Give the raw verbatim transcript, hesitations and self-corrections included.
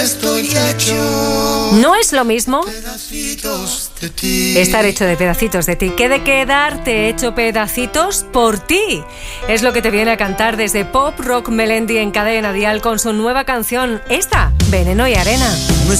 Estoy hecho. ¿No es lo mismo Pedacitos de ti. estar hecho de pedacitos de ti que de quedarte hecho pedacitos por ti? Es lo que te viene a cantar desde Pop Rock Melendi en Cadena Dial con su nueva canción, esta, Veneno y Arena. No es